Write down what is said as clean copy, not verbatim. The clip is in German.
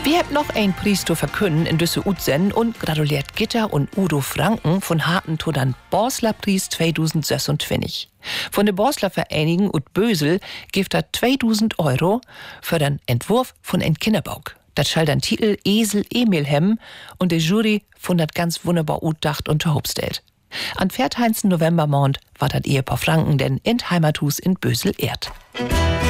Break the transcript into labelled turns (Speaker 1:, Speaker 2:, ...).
Speaker 1: Wir haben noch einen Preis zu verkünden in düsse Utzen und gratuliert Gitter und Udo Franken von Harten zu den Borsler Preis 2026. Von der Borsler Vereinigung und Bösel gibt er 2000 Euro für den Entwurf von ein Kinderbauk. Das schall den Titel Esel Emil hem und die Jury von das ganz wunderbar utdacht und verhobstellt. An 14. Novembermond war das Ehepaar Franken denn in Heimathus in Bösel ehrt.